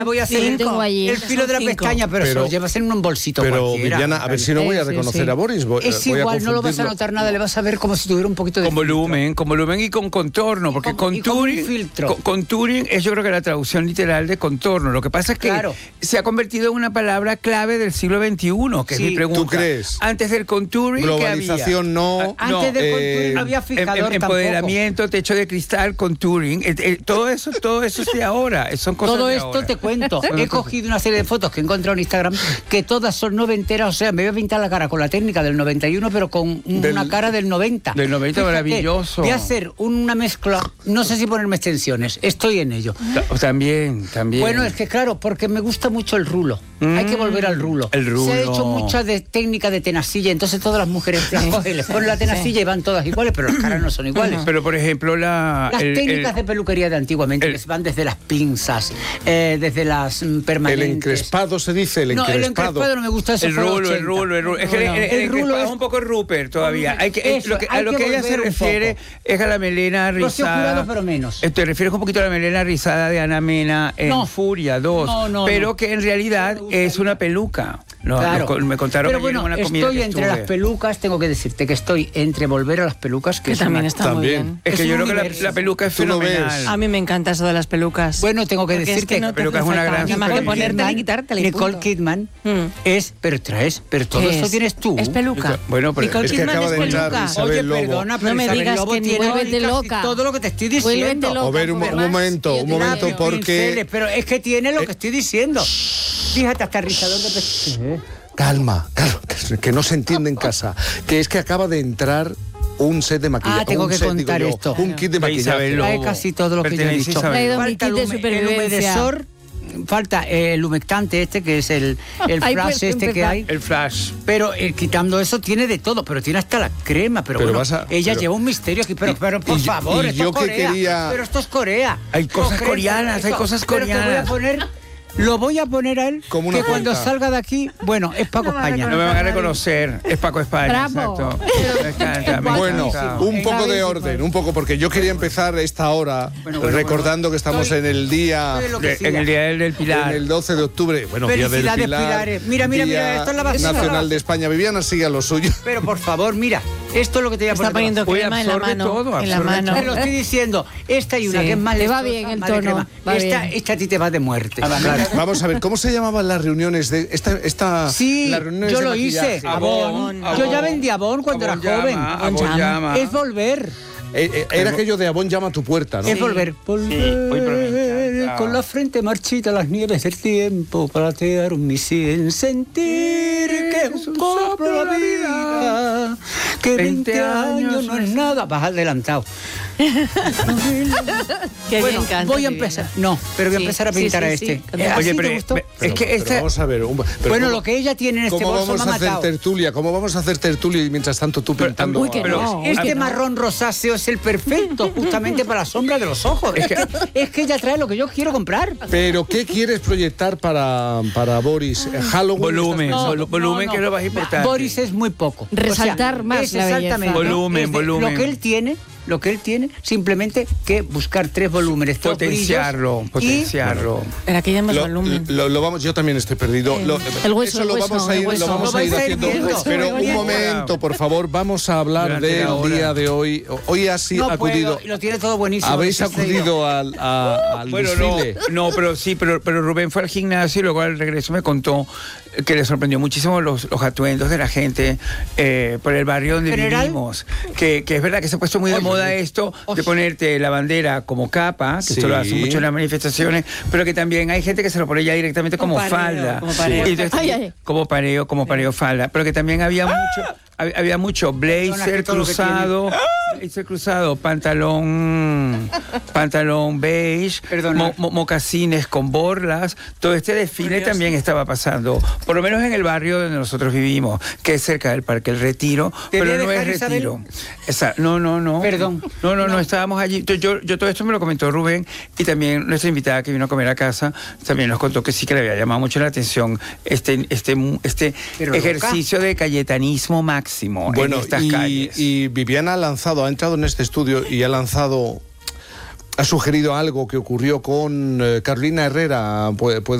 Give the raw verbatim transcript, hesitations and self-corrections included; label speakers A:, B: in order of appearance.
A: Voy a hacer
B: Cinco allí.
A: el filo de la
C: Cinco.
A: pestaña, pero,
D: Pero-
A: se lo llevas en un bolsito
D: Pero
A: cualquiera.
D: Viviana, a ver si no voy a
B: Sí, sí,
D: reconocer
B: sí.
D: a Boris. Voy,
A: Es
D: voy a
A: igual, no lo vas a
D: confundirlo.
A: notar nada, le vas a ver como si tuviera un poquito de
E: Con
A: filtro.
E: volumen, con volumen y con contorno, porque
A: con- y con un
E: contouring,
A: filtro.
E: con- contouring es yo creo que la traducción literal de contorno. Lo que pasa es que
A: Claro.
E: se ha convertido en una palabra clave del siglo veintiuno, que
A: Sí.
E: es mi pregunta.
D: ¿Tú crees?
E: Antes del contouring, ¿qué había?
D: Globalización no.
E: Ah,
A: Antes del
D: eh,
A: contouring no había
E: Em-
A: fijador
E: em-
A: tampoco.
E: empoderamiento, techo de cristal, contouring, eh, eh, todo eso, todo eso es de ahora, son cosas
A: Todo
E: de
A: esto
E: ahora.
A: te cuento. He cogido una serie de fotos que he encontrado en Instagram que todas son noventeras. O sea, me voy a pintar la cara con la técnica del noventa y uno, pero con una
D: Del-
A: cara del noventa.
E: del noventa,
A: Fíjate,
E: maravilloso.
A: Voy a hacer una mezcla. No sé si ponerme extensiones. Estoy en ello.
E: Ta- También, también.
A: Bueno, es que claro, porque me gusta mucho el rulo. Hay que volver al rulo.
E: el rulo.
A: Se ha hecho mucha de técnica de tenacilla, entonces todas las mujeres las cogen, les ponen la tenacilla y van todas iguales, pero las caras no son iguales.
E: Pero por ejemplo, la,
A: Las
E: el-
A: técnicas
E: el-
A: de peluquería de antiguamente,
E: el-
A: que van desde las pinzas, eh, desde las mm, permanentes.
D: El encrespado se dice, el
A: No, el
D: encrespado.
A: encrespado no me gusta, eso
E: El
A: fue los
E: rulo, el
A: ochenta.
E: rulo, el rulo. Es que
A: No,
E: el,
A: no.
E: el- el
A: El rulo
E: encrespado
A: es
E: es un poco Rupert todavía. Hay que,
A: Eso,
E: lo que, a
A: hay
E: lo
A: que
E: que ella se
A: volver un
E: refiere
A: poco.
E: es a la melena
A: Rocío
E: rizada.
A: Jurado, pero menos.
E: Eh, Te refieres un poquito a la melena rizada de Ana Mena en
A: No.
E: Furia dos,
A: No, no,
E: pero
A: no.
E: que en realidad
A: No me gusta
E: es una peluca. No,
A: Claro.
E: lo- me contaron
A: pero
E: ayer
A: bueno,
E: en una comida
A: estoy
E: que
A: entre
E: estuve.
A: las pelucas, tengo que decirte que estoy entre volver a las pelucas, que,
C: Que
A: es
C: también
A: una-
C: está muy
D: También.
C: bien.
E: Es que
A: es
E: yo
A: un
E: creo que la,
A: universo.
E: la peluca es
D: Tú lo ves.
E: fenomenal.
C: A mí me encanta eso de las pelucas.
A: Bueno, tengo que
C: Porque
A: decir
C: es que
A: que
C: no te
E: peluca
C: hace
E: es una
C: falta
E: gran
C: nada más que
E: diferencia.
C: ponértela y quitártela y
A: Nicole
C: punto.
A: Kidman
C: Mm.
A: es, pero traes, pero todo
C: ¿Qué
A: esto
C: es?
A: tienes tú.
C: Es peluca.
E: Bueno, pero
C: Nicole
D: es que
C: Kidman
D: acaba
C: es
D: de entrar
C: peluca.
D: Isabel
A: Oye,
D: Lobo.
A: perdona, pero
C: No me
A: Isabel
C: digas
A: Lobo
C: que
A: tiene
B: vuélvete
A: casi
B: loca.
A: todo lo que te estoy diciendo.
B: Vuélvete loca.
D: A ver, un,
B: porque
D: un
B: más,
D: momento,
B: yo
D: un
B: te
D: momento,
B: digo.
D: porque...
A: Pinceles, pero es que tiene lo que estoy diciendo. Fíjate, hasta rizador de pestañas.
D: Calma, calma, que no se entiende en casa. Que es que acaba de entrar un set de maquillaje.
A: Ah, tengo
D: un
A: que
D: set,
A: contar
D: digo yo,
A: esto.
D: Un kit de
E: Isabel
D: maquillaje.
E: Lobo.
A: Trae casi todo lo que yo he
E: Pertenece a
A: dicho.
E: Isabel
B: Traído
E: Lobo.
B: mi
A: Falta
B: kit de
A: el hume- el
B: supervivencia.
A: humedesor, falta el humectante este, que es el, el
B: Ahí
A: flash
B: puedes
A: este que
B: empezar.
A: hay.
E: El flash.
A: Pero eh, quitando eso tiene de todo, pero tiene hasta la crema. Pero,
D: Pero
A: bueno,
D: vas a-
A: ella
D: pero-
A: lleva un misterio aquí, pero,
D: y-
A: pero por
D: y yo-
A: favor,
D: y
A: esto
D: yo
A: es
D: que
A: Corea.
D: quería-
A: Pero esto es Corea.
E: Hay cosas
A: No crees,
E: coreanas,
A: pero
E: hay
A: esto-
E: cosas
A: pero te voy a
E: coreanas.
A: poner, lo voy a poner a él,
D: Como una
A: que cuando
D: cuenta.
A: salga de aquí, bueno, es Paco
C: No me van a
A: España.
E: No me van a reconocer. Es Paco España.
B: Bravo.
E: Exacto. Me encanta, me
D: Bueno,
E: encanta.
D: un poco de
A: Bravísimo.
D: orden, un poco, porque yo quería empezar esta hora
A: Bueno, bueno,
D: recordando
A: bueno.
D: que estamos
A: Estoy-
D: en el día...
A: estoy enloquecida.
E: De- en el día del, del
D: En
E: Pilar.
D: el doce de octubre, bueno, Día del
A: Felicidades,
D: Pilar,
A: Pilares. Mira, mira, mira,
D: Día
A: esto es la basura.
D: Nacional de España. Viviana, sigue a lo suyo.
A: Pero por favor, mira, esto es lo que te voy a
C: Está
A: poner.
C: poniendo
E: Uy,
C: crema en la
E: absorbe
C: mano.
E: todo,
C: en la
E: absorbe
C: mano.
A: Te lo estoy diciendo. Esta y una
C: Sí.
A: que es más
B: Le va
A: lechosa,
B: bien el
A: más de
B: tono,
A: crema.
B: va
A: esta,
B: bien.
A: esta a ti te va de muerte. Claro.
D: Vamos a ver, ¿cómo se llamaban las reuniones de esta, esta
A: Sí,
D: las reuniones
A: yo
D: de
A: lo
D: maquillaje?
A: hice.
C: Abón,
A: Abón. Yo ya vendí Abón cuando
E: Abón
A: era joven.
E: llama,
C: Abón
E: Abón
C: llama.
E: llama.
A: Es volver.
D: Eh, eh, era aquello de Abón llama a tu puerta, ¿no?
A: Es volver.
E: Uy, pero me
A: Volver
E: encanta.
A: con la frente marchita las nieves del tiempo platear un misil, sentir que es un soplo la vida, que veinte años no es nada. Vas adelantado.
C: Que
A: Bueno,
C: bien canta,
A: voy a
C: Viviana.
A: empezar. No, pero voy a
C: Sí,
A: empezar a
C: sí,
A: pintar
C: sí,
A: a
C: sí.
A: este.
C: Oye,
A: Eh, ¿así
E: Oye,
A: te
E: pero,
A: gustó?
E: es
D: Pero-
E: que
D: pero
E: esta...
D: vamos a ver. un- pero
A: Bueno,
D: ¿cómo-
A: lo que ella tiene en este
D: ¿Cómo
A: bolso
D: vamos
A: me
D: a
A: ha
D: hacer
A: matado.
D: tertulia? ¿Cómo vamos a hacer tertulia y mientras tanto tú pintando?
B: uy, que
D: a-
E: pero-
B: no.
A: Este
B: que no.
A: marrón rosáceo es el perfecto justamente para la sombra de los ojos. Es que, es que ella trae lo que yo quiero comprar.
D: Pero ¿qué quieres proyectar para, para Boris? ¿Halloween?
E: Volumen,
D: estás
E: volu-
D: pensando?
E: volumen que es lo más importante.
A: Boris es muy poco.
B: Resaltar más
A: es
B: la belleza.
A: exactamente,
E: Volumen,
A: es de
E: volumen.
A: Lo que él tiene, lo que él tiene, simplemente que buscar tres volúmenes, tres
E: Potenciarlo,
A: brillos,
E: potenciarlo.
C: Pero aquí ya más
D: Lo,
C: volumen.
D: lo- lo vamos, yo también estoy perdido. Lo-
B: el hueso,
D: eso
B: el
D: lo
B: hueso,
D: vamos a
B: el
D: ir,
B: hueso.
D: lo vamos
A: Lo
D: a ir
A: vais a ir
D: haciendo.
A: viendo.
D: Pero un
E: Bien.
D: momento, por favor, vamos a hablar
E: Durante
D: del
E: la hora.
D: día de hoy. Hoy ha
A: y, no
D: acudido.
A: puedo, y lo tiene todo buenísimo.
D: Habéis
A: ese sello.
D: acudido al, a- al
E: Bueno, no,
D: desfile.
E: no, pero sí, pero, pero Rubén fue al gimnasio y luego al regreso me contó que le sorprendió muchísimo los, los atuendos de la gente eh, por el barrio donde
A: ¿General?
E: vivimos. Que, que es verdad que se ha puesto muy de
A: Oye,
E: moda esto de
A: oye.
E: ponerte la bandera como capa, que esto lo
D: Sí.
E: hacen mucho en las manifestaciones, pero que también hay gente que se lo pone ya directamente como,
C: Como pareo,
E: falda.
C: como pareo.
E: Y entonces,
B: Ay, ay.
E: como pareo, como pareo falda. Pero que también había mucho, hab- había mucho
A: Perdona,
E: blazer
A: que todo lo que
E: cruzado, blazer cruzado, pantalón, pantalón beige,
A: Perdona.
E: mo- mo- mocasines con borlas. Todo este desfile también estaba pasando, por lo menos en el barrio donde nosotros vivimos, que es cerca del Parque El Retiro,
A: ¿Te
E: pero
A: voy a
E: no es
A: dejar, Isabel?
E: Retiro. Esa- no, no, no.
A: Perdón.
E: No, no, no, estábamos allí. Yo, yo, yo todo esto me lo comentó Rubén y también nuestra invitada que vino a comer a casa también nos contó que sí que le había llamado mucho la atención este, este, este
A: Pero loca.
E: ejercicio de cayetanismo máximo
D: Bueno,
E: en estas
D: y,
E: calles.
D: y Viviana ha lanzado, ha entrado en este estudio y ha lanzado ha sugerido algo que ocurrió con eh, Carolina Herrera. Puede, puede